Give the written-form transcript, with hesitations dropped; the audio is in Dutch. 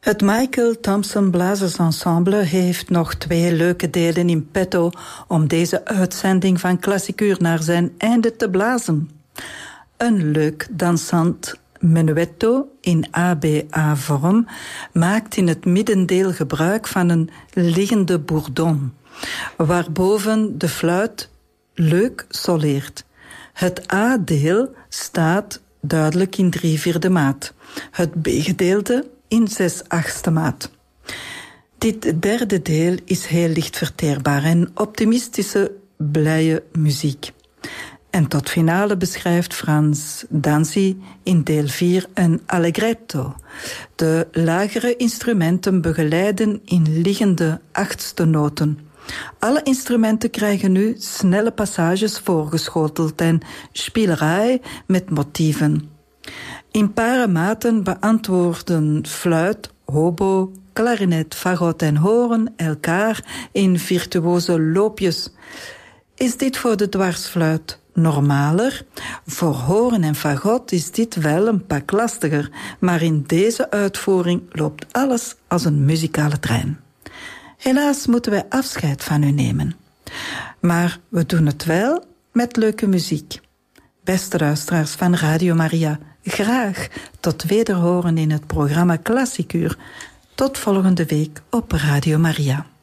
Het Michael Thompson Blazersensemble heeft nog 2 leuke delen in petto om deze uitzending van Klassikuur naar zijn einde te blazen. Een leuk dansant menuetto in ABA-vorm maakt in het middendeel gebruik van een liggende bourdon, waarboven de fluit leuk soleert. Het A-deel staat duidelijk in 3/4 maat, het B-gedeelte in 6/8 maat. Dit derde deel is heel licht verteerbaar en optimistische, blije muziek. En tot finale beschrijft Frans Danzi in deel 4 een allegretto. De lagere instrumenten begeleiden in liggende 8e noten. Alle instrumenten krijgen nu snelle passages voorgeschoteld en spielerij met motieven. In parematen beantwoorden fluit, hobo, klarinet, fagot en hoorn elkaar in virtuoze loopjes. Is dit voor de dwarsfluit normaler? Voor hoorn en fagot is dit wel een pak lastiger, maar in deze uitvoering loopt alles als een muzikale trein. Helaas moeten wij afscheid van u nemen. Maar we doen het wel met leuke muziek. Beste luisteraars van Radio Maria, graag tot wederhoren in het programma Klassikuur. Tot volgende week op Radio Maria.